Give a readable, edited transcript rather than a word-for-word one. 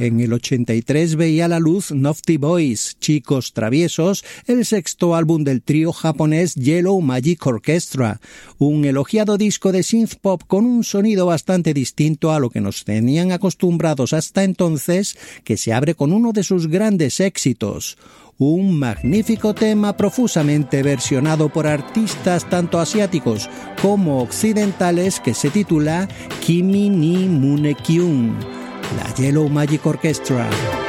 En el 83 veía la luz Naughty Boys, Chicos Traviesos, el sexto álbum del trío japonés Yellow Magic Orchestra, un elogiado disco de synth pop con un sonido bastante distinto a lo que nos tenían acostumbrados hasta entonces, que se abre con uno de sus grandes éxitos. Un magnífico tema profusamente versionado por artistas tanto asiáticos como occidentales que se titula Kimi ni Mune-kyun, la Yellow Magic Orchestra.